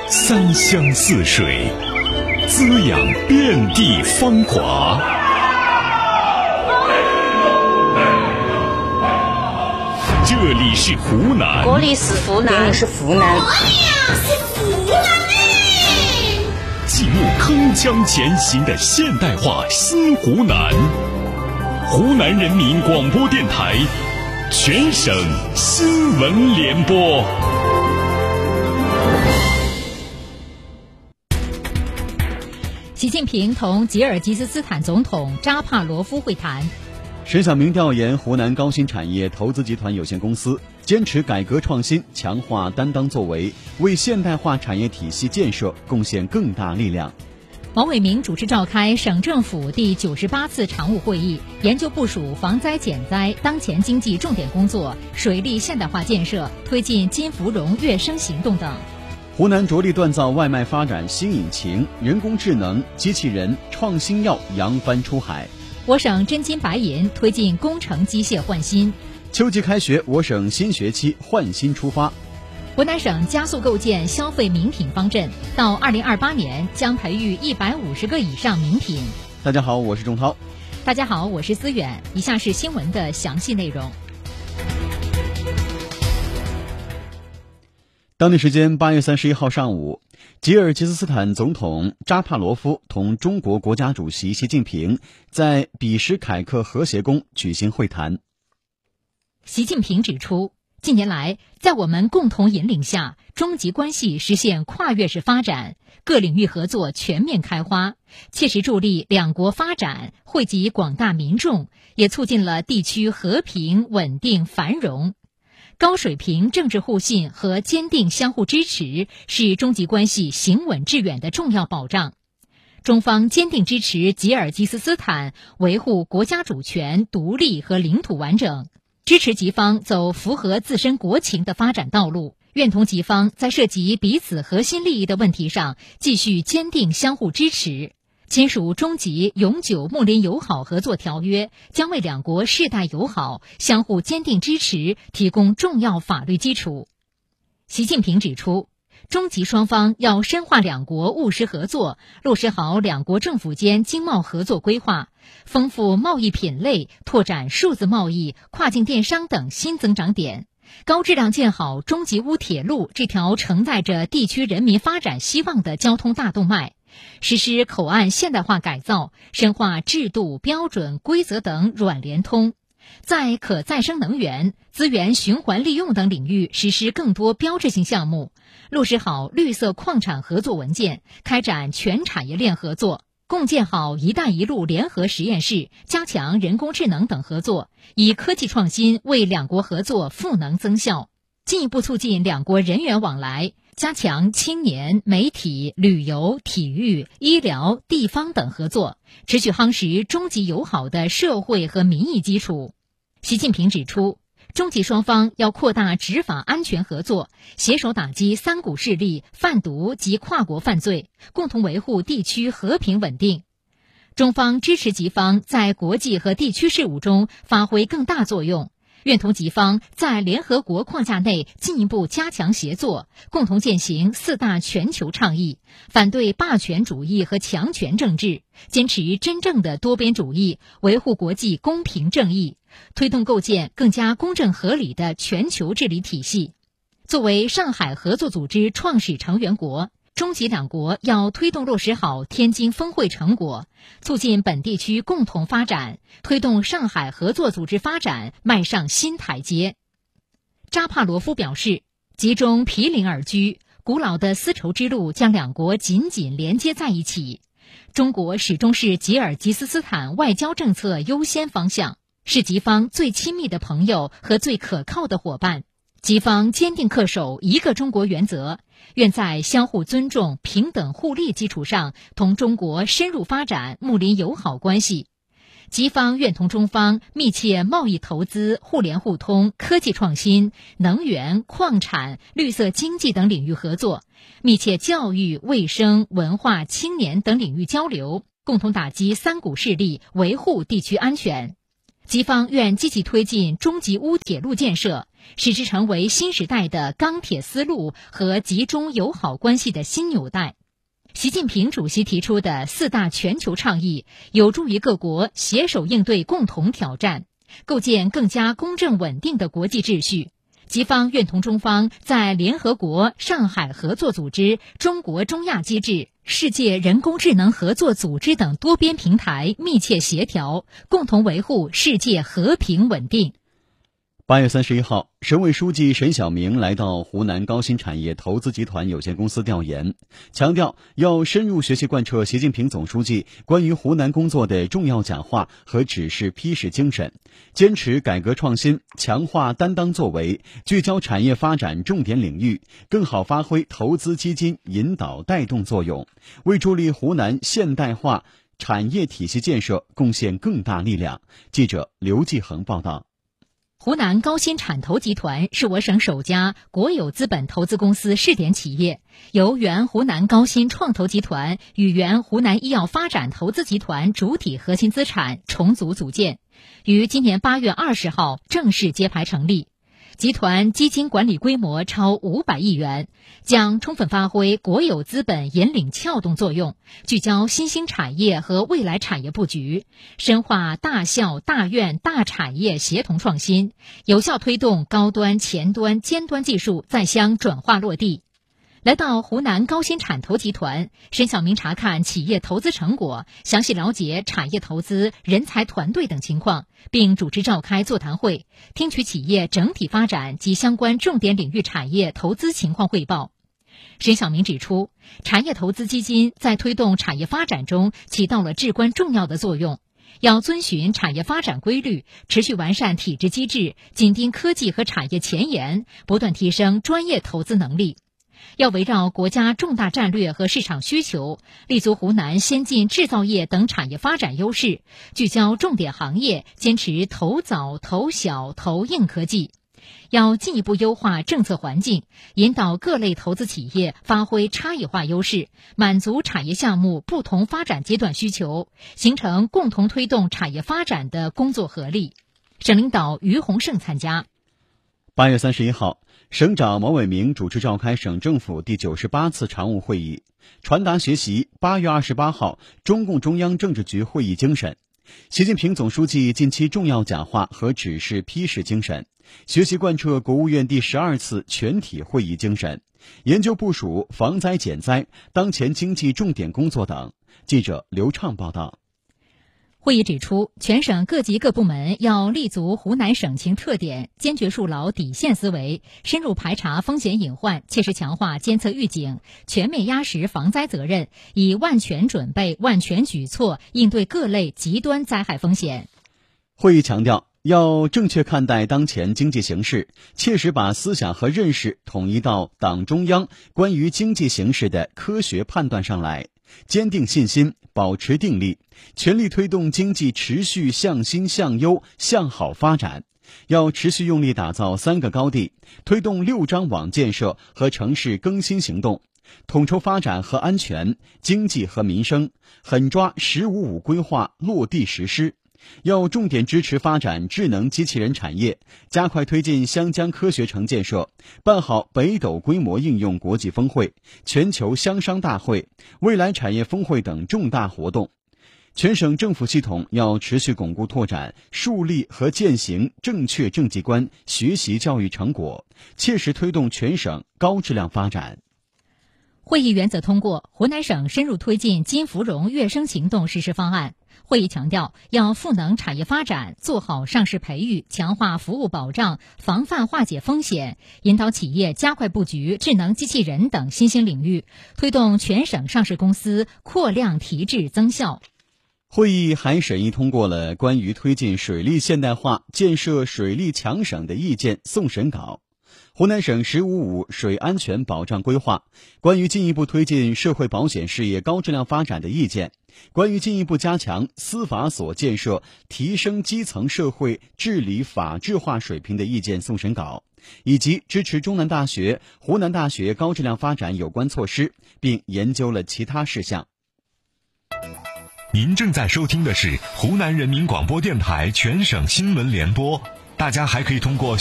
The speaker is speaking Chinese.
三湘四水，滋养遍地芳华。这里是湖南， 这里是湖南， 这里是湖南， 记录铿锵前行的现代化新湖南。湖南人民广播电台全省新闻联播。 习近平同吉尔吉斯斯坦总统扎帕罗夫会谈。 10小民调研湖南高新产业投资集团有限公司坚持改革创新，强化担当作为，为现代化产业体系建设贡献更大力量。 王伟明主持召开省政府第98次常务会议，研究部署防灾减灾当前经济重点工作、水利现代化建设、推进金芙蓉跃升行动等。 湖南着力锻造外卖发展新引擎，人工智能、机器人、创新药扬帆出海。 我省真金白银推进工程机械换新。 秋季开学，我省新学期换新出发。 湖南省加速构建消费名品方阵，到2028年将培育150个以上名品。 大家好，我是钟涛。 大家好，我是思远。以下是新闻的详细内容。 当地时间8月31号上午，吉尔吉斯斯坦总统扎帕罗夫同中国国家主席习近平在比什凯克和谐宫举行会谈。 习近平指出，近年来，在我们共同引领下，中吉关系实现跨越式发展，各领域合作全面开花，切实助力两国发展，惠及广大民众，也促进了地区和平、稳定、繁荣。高水平政治互信和坚定相互支持是中吉关系行稳致远的重要保障。中方坚定支持吉尔吉斯斯坦维护国家主权、独立和领土完整，支持吉方走符合自身国情的发展道路，愿同吉方在涉及彼此核心利益的问题上继续坚定相互支持。签署中吉永久睦邻友好合作条约将为两国世代友好、相互坚定支持提供重要法律基础。习近平指出，中吉双方要深化两国务实合作，落实好两国政府间经贸合作规划，丰富贸易品类，拓展数字贸易、跨境电商等新增长点，高质量建好中吉乌铁路这条承载着地区人民发展希望的交通大动脉，实施口岸现代化改造，深化制度、标准、规则等软联通，在可再生能源、资源循环利用等领域实施更多标志性项目，落实好绿色矿产合作文件，开展全产业链合作，共建好“一带一路”联合实验室，加强人工智能等合作，以科技创新为两国合作赋能增效，进一步促进两国人员往来，加强青年、媒体、旅游、体育、医疗、地方等合作，持续夯实中吉友好的社会和民意基础。习近平指出，中吉双方要扩大执法安全合作，携手打击三股势力、贩毒及跨国犯罪，共同维护地区和平稳定。中方支持吉方在国际和地区事务中发挥更大作用，愿同吉方在联合国框架内进一步加强协作，共同践行4大全球倡议，反对霸权主义和强权政治，坚持真正的多边主义，维护国际公平正义，推动构建更加公正合理的全球治理体系。作为上海合作组织创始成员国，中吉两国要推动落实好天津峰会成果，促进本地区共同发展，推动上海合作组织发展迈上新台阶。扎帕罗夫表示，吉中毗邻而居，古老的丝绸之路将两国紧紧连接在一起。中国始终是吉尔吉斯斯坦外交政策优先方向，是吉方最亲密的朋友和最可靠的伙伴。吉方坚定恪守一个中国原则，愿在相互尊重、平等互利基础上，同中国深入发展睦邻友好关系。吉方愿同中方密切贸易投资、互联互通、科技创新、能源、矿产、绿色经济等领域合作，密切教育、卫生、文化、青年等领域交流，共同打击三股势力，维护地区安全。吉方愿积极推进中吉乌铁路建设， 使之成为新时代的钢铁丝路和集中友好关系的新纽带。习近平主席提出的4大全球倡议，有助于各国携手应对共同挑战，构建更加公正稳定的国际秩序。吉方愿同中方在联合国上海合作组织、中国中亚机制、世界人工智能合作组织等多边平台密切协调，共同维护世界和平稳定。 8月31号，省委书记沈晓明来到湖南高新产业投资集团有限公司调研，强调要深入学习贯彻习近平总书记关于湖南工作的重要讲话和指示批示精神，坚持改革创新，强化担当作为，聚焦产业发展重点领域，更好发挥投资基金引导带动作用，为助力湖南现代化产业体系建设贡献更大力量。记者刘继恒报道。 湖南高新产投集团是我省首家国有资本投资公司试点企业，由原湖南高新创投集团与原湖南医药发展投资集团主体核心资产重组组建，于今年8月20号正式揭牌成立。集团基金管理规模超500亿元，将充分发挥国有资本引领撬动作用，聚焦新兴产业和未来产业布局，深化大校、大院、大产业协同创新，有效推动高端、前端、尖端技术在乡转化落地。来到湖南高新产投集团，沈晓明查看企业投资成果，详细了解产业投资、人才团队等情况，并主持召开座谈会，听取企业整体发展及相关重点领域产业投资情况汇报。沈晓明指出，产业投资基金在推动产业发展中起到了至关重要的作用，要遵循产业发展规律，持续完善体制机制，紧盯科技和产业前沿，不断提升专业投资能力。要围绕国家重大战略和市场需求，立足湖南先进制造业等产业发展优势，聚焦重点行业，坚持投早、投小、投硬科技。要进一步优化政策环境，引导各类投资企业发挥差异化优势，满足产业项目不同发展阶段需求，形成共同推动产业发展的工作合力。省领导于洪胜参加。 8月31号，省长毛伟明主持召开省政府第98次常务会议，传达学习8月28号中共中央政治局会议精神，习近平总书记近期重要讲话和指示批示精神，学习贯彻国务院第12次全体会议精神，研究部署防灾减灾、当前经济重点工作等。记者刘畅报道。 会议指出，全省各级各部门要立足湖南省情特点，坚决树牢底线思维，深入排查风险隐患，切实强化监测预警，全面压实防灾责任，以万全准备、万全举措应对各类极端灾害风险。 会议强调，要正确看待当前经济形势，切实把思想和认识统一到党中央关于经济形势的科学判断上来，坚定信心，保持定力，全力推动经济持续向新向优向好发展。要持续用力打造3个高地，推动6张网建设和城市更新行动，统筹发展和安全、经济和民生，狠抓“15+5”规划落地实施。要重点支持发展智能机器人产业，加快推进湘江科学城建设，办好北斗规模应用国际峰会、全球湘商大会、未来产业峰会等重大活动。全省政府系统要持续巩固拓展树立和践行正确政绩观学习教育成果，切实推动全省高质量发展。 会议原则通过，湖南省深入推进金芙蓉跃升行动实施方案。会议强调，要赋能产业发展，做好上市培育，强化服务保障，防范化解风险，引导企业加快布局智能机器人等新兴领域，推动全省上市公司扩量提质增效。 会议还审议通过了关于推进水利现代化、建设水利强省的意见送审稿，湖南省“15+5”水安全保障规划，关于进一步推进社会保险事业高质量发展的意见，关于进一步加强司法所建设、提升基层社会治理法治化水平的意见送审稿，以及支持中南大学、湖南大学高质量发展有关措施，并研究了其他事项。 您正在收听的是湖南人民广播电台全省新闻联播，大家还可以通过